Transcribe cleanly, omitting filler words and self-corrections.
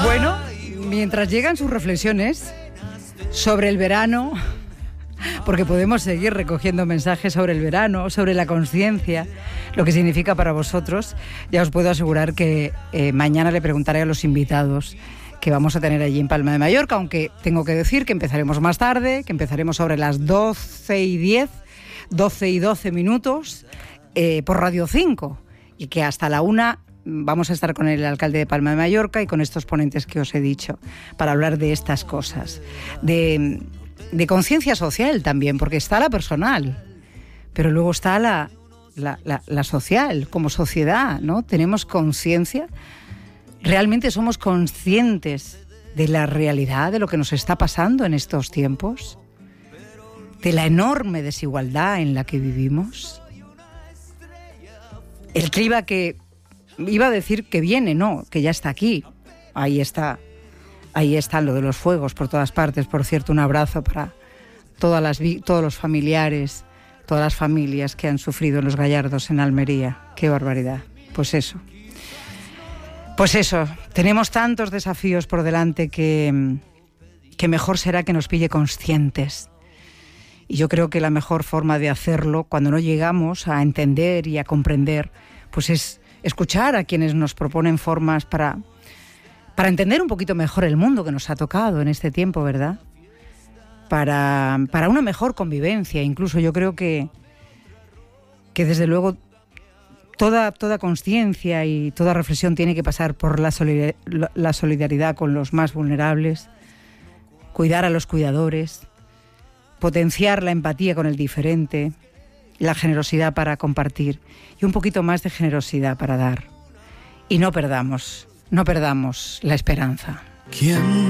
Bueno, mientras llegan sus reflexiones sobre el verano, porque podemos seguir recogiendo mensajes sobre el verano, sobre la conciencia, lo que significa para vosotros, ya os puedo asegurar que mañana le preguntaré a los invitados que vamos a tener allí en Palma de Mallorca, aunque tengo que decir que empezaremos más tarde, que empezaremos sobre las 12:10, 12:12 minutos, por Radio 5, y que hasta la 1 vamos a estar con el alcalde de Palma de Mallorca y con estos ponentes que os he dicho, para hablar de estas cosas, de conciencia social también, porque está la personal, pero luego está la social, como sociedad, ¿no? Tenemos conciencia, realmente somos conscientes de la realidad, de lo que nos está pasando en estos tiempos, de la enorme desigualdad en la que vivimos. El clima que iba a decir que viene, no, que ya está aquí. Ahí está lo de los fuegos por todas partes. Por cierto, un abrazo para todos los familiares, todas las familias que han sufrido en Los Gallardos, en Almería. ¡Qué barbaridad! Pues eso, tenemos tantos desafíos por delante que mejor será que nos pille conscientes. Y yo creo que la mejor forma de hacerlo, cuando no llegamos a entender y a comprender, pues es escuchar a quienes nos proponen formas para entender un poquito mejor el mundo que nos ha tocado en este tiempo, ¿verdad? Para una mejor convivencia. Incluso yo creo que desde luego toda conciencia y toda reflexión tiene que pasar por la solidaridad con los más vulnerables, cuidar a los cuidadores, potenciar la empatía con el diferente, la generosidad para compartir y un poquito más de generosidad para dar. Y no perdamos la esperanza.